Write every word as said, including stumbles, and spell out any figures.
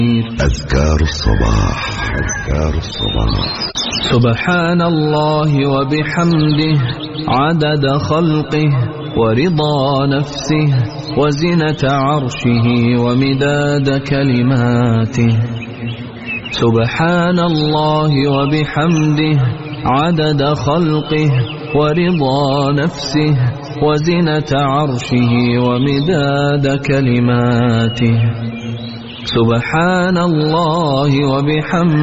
أذكار الصباح. أذكار الصباح. سبحان الله وبحمده عدد خلقه ورضا نفسه وزنة عرشه ومداد كلماته. سبحان الله وبحمده عدد خلقه ورضا نفسه وزنة عرشه ومداد كلماته. سبحان الله وبحمده